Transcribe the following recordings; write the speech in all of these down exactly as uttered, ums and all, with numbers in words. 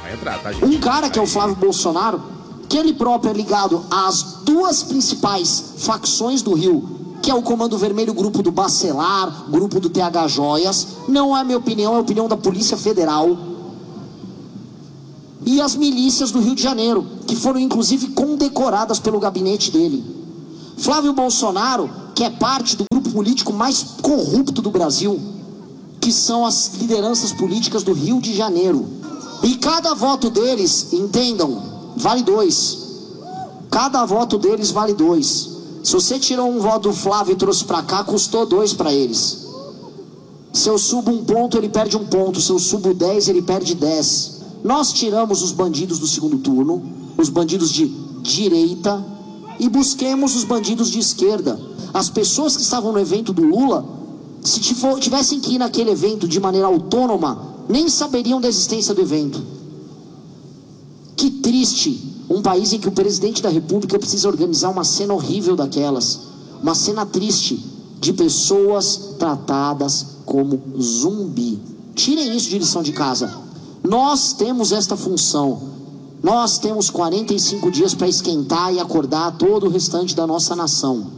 Vai entrar, tá, gente? Um cara que é o Flávio Bolsonaro, que ele próprio é ligado às duas principais facções do Rio, que é o Comando Vermelho, grupo do Bacelar, grupo do T H Joias, não é minha opinião, é a opinião da Polícia Federal, e as milícias do Rio de Janeiro, que foram inclusive condecoradas pelo gabinete dele. Flávio Bolsonaro, que é parte do grupo político mais corrupto do Brasil, que são as lideranças políticas do Rio de Janeiro. E cada voto deles, entendam, vale dois. Cada voto deles vale dois. Se você tirou um voto do Flávio e trouxe pra cá, custou dois pra eles. Se eu subo um ponto, ele perde um ponto. Se eu subo dez, ele perde dez. Nós tiramos os bandidos do segundo turno, os bandidos de direita, e busquemos os bandidos de esquerda. As pessoas que estavam no evento do Lula, se tivessem que ir naquele evento de maneira autônoma, nem saberiam da existência do evento. Que triste, um país em que o presidente da República precisa organizar uma cena horrível daquelas, uma cena triste de pessoas tratadas como zumbi. Tirem isso de lição de casa. Nós temos esta função. Nós temos quarenta e cinco dias para esquentar e acordar todo o restante da nossa nação.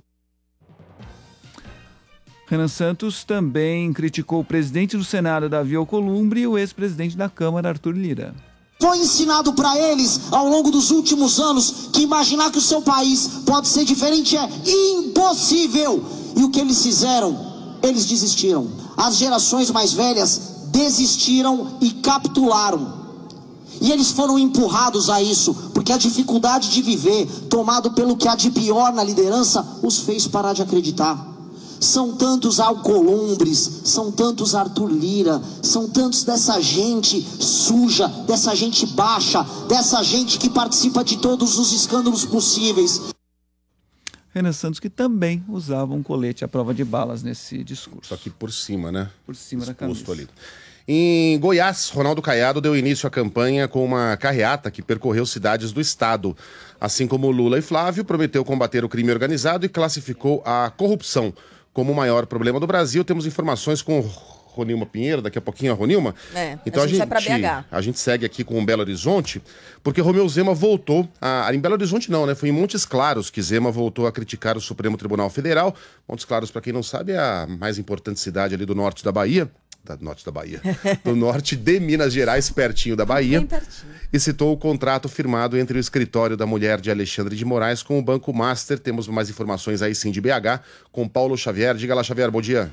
Renan Santos também criticou o presidente do Senado, Davi Alcolumbre, e o ex-presidente da Câmara, Arthur Lira. Foi ensinado para eles, ao longo dos últimos anos, que imaginar que o seu país pode ser diferente é impossível. E o que eles fizeram? Eles desistiram. As gerações mais velhas desistiram e capitularam. E eles foram empurrados a isso, porque a dificuldade de viver, tomado pelo que há de pior na liderança, os fez parar de acreditar. São tantos Alcolumbres, são tantos Arthur Lira, são tantos dessa gente suja, dessa gente baixa, dessa gente que participa de todos os escândalos possíveis. Renan Santos, que também usava um colete à prova de balas nesse discurso. Só que por cima, né? Por cima da camisa. Ali. Em Goiás, Ronaldo Caiado deu início à campanha com uma carreata que percorreu cidades do estado. Assim como Lula e Flávio, prometeu combater o crime organizado e classificou a corrupção como o maior problema do Brasil. Temos informações com Ronilma Pinheiro, daqui a pouquinho a Ronilma. É, então a gente, a gente vai pra B H. A gente segue aqui com o Belo Horizonte, porque Romeu Zema voltou, a, em Belo Horizonte não, né? Foi em Montes Claros que Zema voltou a criticar o Supremo Tribunal Federal. Montes Claros, para quem não sabe, é a mais importante cidade ali do norte da Bahia. Da norte da Bahia, do norte de Minas Gerais, pertinho da Bahia, e citou o contrato firmado entre o escritório da mulher de Alexandre de Moraes com o Banco Master. Temos mais informações aí sim de B H, com Paulo Xavier. Diga lá, Xavier, bom dia.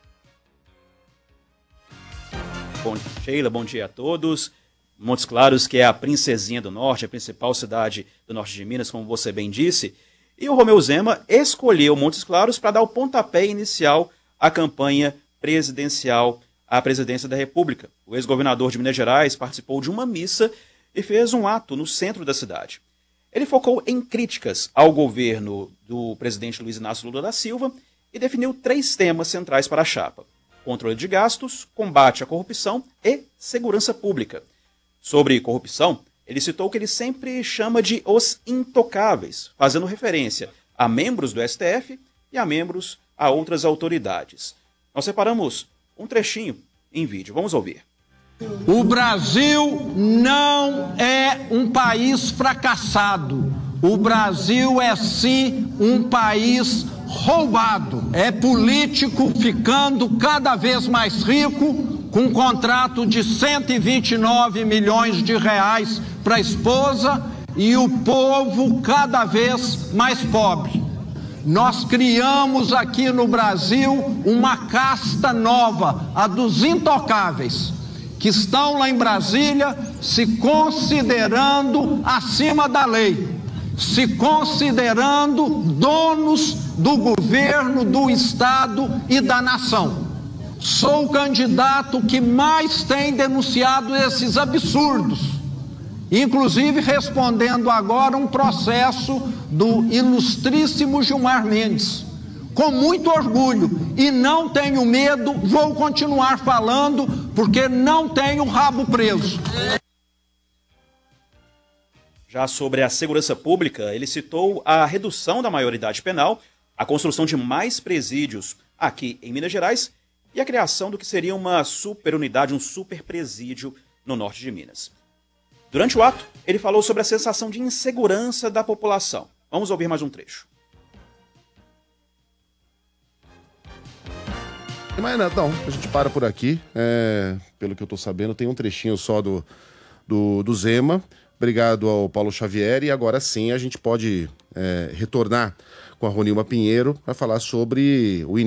Bom dia, Sheila, bom dia a todos. Montes Claros, que é a princesinha do norte, a principal cidade do norte de Minas, como você bem disse, e o Romeu Zema escolheu Montes Claros para dar o pontapé inicial à campanha presidencial à presidência da República. O ex-governador de Minas Gerais participou de uma missa e fez um ato no centro da cidade. Ele focou em críticas ao governo do presidente Luiz Inácio Lula da Silva e definiu três temas centrais para a chapa: controle de gastos, combate à corrupção e segurança pública. Sobre corrupção, ele citou o que ele sempre chama de os intocáveis, fazendo referência a membros do S T F e a membros a outras autoridades. Nós separamos um trechinho em vídeo. Vamos ouvir. O Brasil não é um país fracassado. O Brasil é sim um país roubado. É político ficando cada vez mais rico, com um contrato de cento e vinte e nove milhões de reais para a esposa, e o povo cada vez mais pobre. Nós criamos aqui no Brasil uma casta nova, a dos intocáveis, que estão lá em Brasília se considerando acima da lei, se considerando donos do governo, do Estado e da nação. Sou o candidato que mais tem denunciado esses absurdos, inclusive respondendo agora um processo do ilustríssimo Gilmar Mendes, com muito orgulho, e não tenho medo, vou continuar falando, porque não tenho rabo preso. Já sobre a segurança pública, ele citou a redução da maioridade penal, a construção de mais presídios aqui em Minas Gerais e a criação do que seria uma superunidade, um superpresídio no norte de Minas. Durante o ato, ele falou sobre a sensação de insegurança da população. Vamos ouvir mais um trecho. Mas não, a gente para por aqui. É, pelo que eu tô sabendo, tem um trechinho só do, do, do Zema. Obrigado ao Paulo Xavier. E agora sim a gente pode é, retornar com a Ronilma Pinheiro para falar sobre o